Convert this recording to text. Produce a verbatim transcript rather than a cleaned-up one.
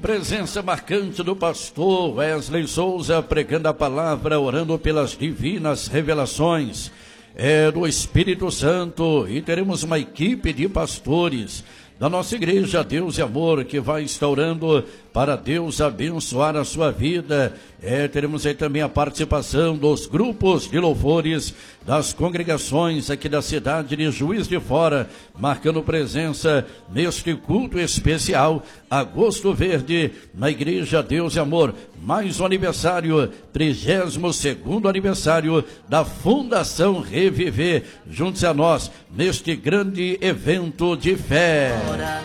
Presença marcante do pastor Wesley Souza, pregando a palavra, orando pelas divinas revelações é, do Espírito Santo. E teremos uma equipe de pastores da nossa igreja Deus e Amor, que vai estar orando para Deus abençoar a sua vida. É, teremos aí também a participação dos grupos de louvores das congregações aqui da cidade de Juiz de Fora, marcando presença neste culto especial, Agosto Verde, na igreja Deus e Amor. Mais um aniversário, trigésimo segundo aniversário da Fundação Reviver. Junte-se a nós neste grande evento de fé.